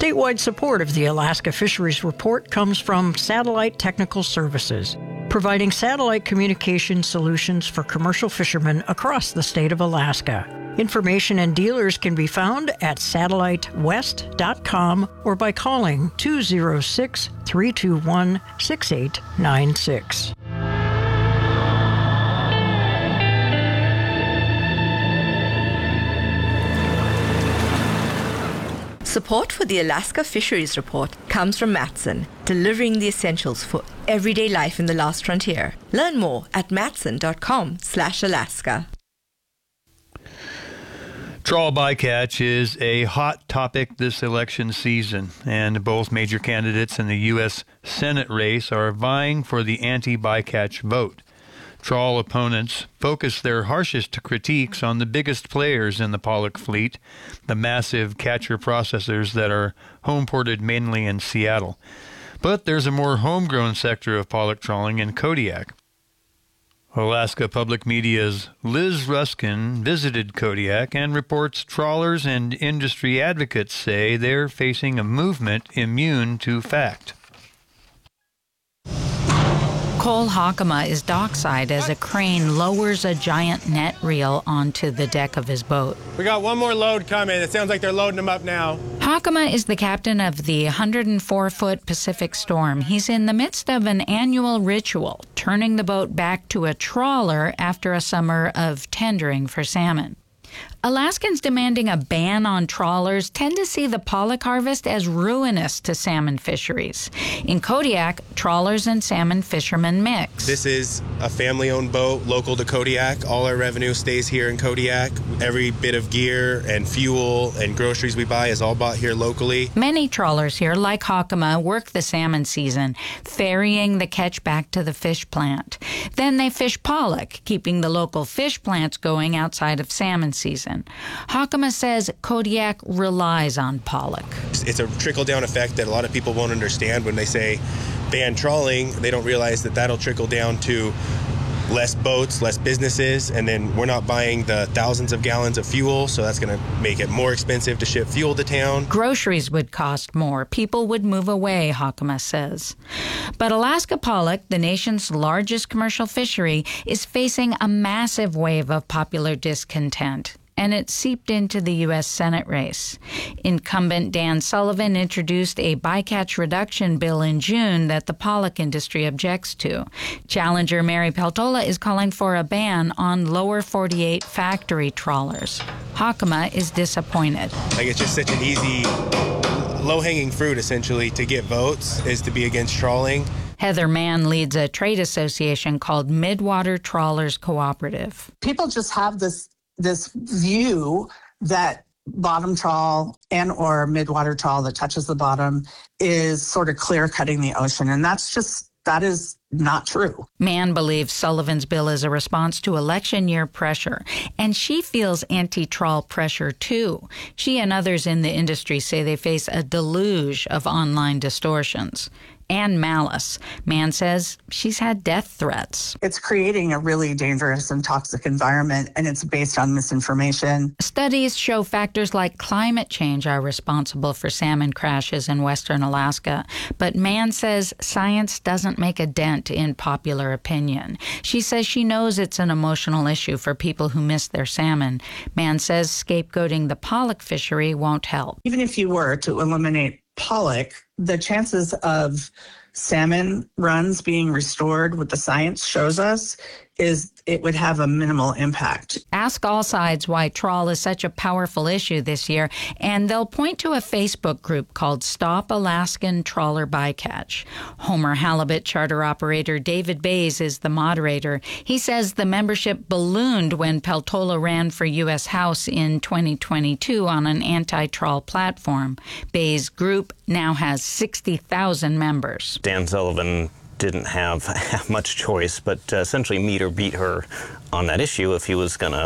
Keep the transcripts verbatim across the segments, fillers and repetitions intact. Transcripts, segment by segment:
Statewide support of the Alaska Fisheries Report comes from Satellite Technical Services, providing satellite communication solutions for commercial fishermen across the state of Alaska. Information and dealers can be found at satellite west dot com or by calling two oh six, three two one, six eight nine six. Support for the Alaska Fisheries Report comes from Matson, delivering the essentials for everyday life in the last frontier. Learn more at matson dot com slash Alaska. Trawl bycatch is a hot topic this election season, and both major candidates in the U S Senate race are vying for the anti-bycatch vote. Trawl opponents focus their harshest critiques on the biggest players in the pollock fleet, the massive catcher processors that are home-ported mainly in Seattle. But there's a more homegrown sector of pollock trawling in Kodiak. Alaska Public Media's Liz Ruskin visited Kodiak and reports trawlers and industry advocates say they're facing a movement immune to fact. Cole Hakama is dockside as a crane lowers a giant net reel onto the deck of his boat. We got one more load coming. It sounds like they're loading them up now. Hakama is the captain of the one hundred four foot Pacific Storm. He's in the midst of an annual ritual, turning the boat back to a trawler after a summer of tendering for salmon. Alaskans demanding a ban on trawlers tend to see the pollock harvest as ruinous to salmon fisheries. In Kodiak, trawlers and salmon fishermen mix. This is a family-owned boat, local to Kodiak. All our revenue stays here in Kodiak. Every bit of gear and fuel and groceries we buy is all bought here locally. Many trawlers here, like Hakama, work the salmon season, ferrying the catch back to the fish plant. Then they fish pollock, keeping the local fish plants going outside of salmon season. Hakama says Kodiak relies on pollock. It's a trickle-down effect that a lot of people won't understand when they say ban trawling. They don't realize that that'll trickle down to less boats, less businesses, and then we're not buying the thousands of gallons of fuel, so that's going to make it more expensive to ship fuel to town. Groceries would cost more. People would move away, Hakama says. But Alaska pollock, the nation's largest commercial fishery, is facing a massive wave of popular discontent, and it seeped into the U S Senate race. Incumbent Dan Sullivan introduced a bycatch reduction bill in June that the pollock industry objects to. Challenger Mary Peltola is calling for a ban on lower forty-eight factory trawlers. Hakama is disappointed. Like, it's just such an easy, low-hanging fruit, essentially, to get votes, is to be against trawling. Heather Mann leads a trade association called Midwater Trawlers Cooperative. People just have this this view that bottom trawl and or midwater trawl that touches the bottom is sort of clear cutting the ocean. And that's just, that is not true. Mann believes Sullivan's bill is a response to election year pressure, and she feels anti-trawl pressure too. She and others in the industry say they face a deluge of online distortions and malice. Mann says she's had death threats. It's creating a really dangerous and toxic environment, and it's based on misinformation. Studies show factors like climate change are responsible for salmon crashes in western Alaska, but Mann says science doesn't make a dent in popular opinion. She says she knows it's an emotional issue for people who miss their salmon. Mann says scapegoating the pollock fishery won't help. Even if you were to eliminate pollock, the chances of salmon runs being restored, what the science shows us, is it would have a minimal impact. Ask all sides why trawl is such a powerful issue this year, and they'll point to a Facebook group called Stop Alaskan Trawler Bycatch. Homer Halibut charter operator David Bays is the moderator. He says the membership ballooned when Peltola ran for U S House in twenty twenty-two on an anti-trawl platform. Bays' group now has sixty thousand members. Dan Sullivan didn't have much choice but to essentially meet or beat her on that issue if he was going to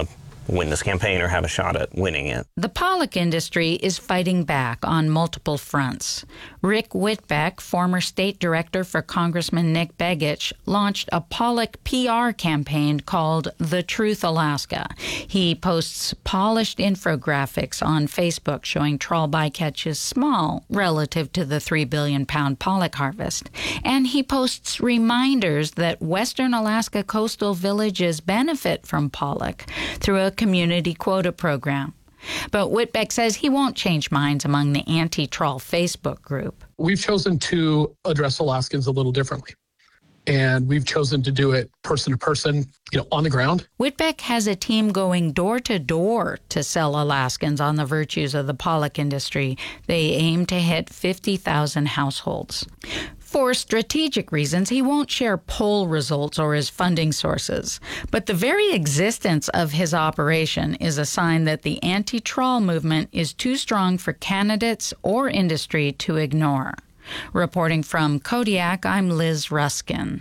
win this campaign or have a shot at winning it. The pollock industry is fighting back on multiple fronts. Rick Whitbeck, former state director for Congressman Nick Begich, launched a pollock P R campaign called The Truth Alaska. He posts polished infographics on Facebook showing trawl bycatch is small relative to the three billion pound pollock harvest. And he posts reminders that western Alaska coastal villages benefit from pollock through a community quota program. But Whitbeck says he won't change minds among the anti-trawl Facebook group. We've chosen to address Alaskans a little differently. And we've chosen to do it person to person, you know, on the ground. Whitbeck has a team going door to door to sell Alaskans on the virtues of the pollock industry. They aim to hit fifty thousand households. For strategic reasons, he won't share poll results or his funding sources. But the very existence of his operation is a sign that the anti-trawl movement is too strong for candidates or industry to ignore. Reporting from Kodiak, I'm Liz Ruskin.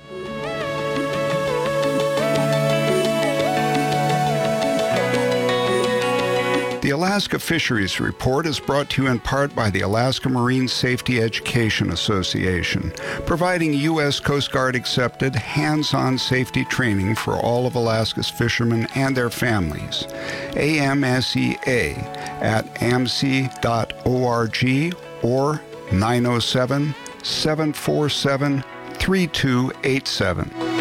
The Alaska Fisheries Report is brought to you in part by the Alaska Marine Safety Education Association, providing U S Coast Guard accepted hands-on safety training for all of Alaska's fishermen and their families. A M S E A at A M S E dot org or nine oh seven, seven four seven, three two eight seven.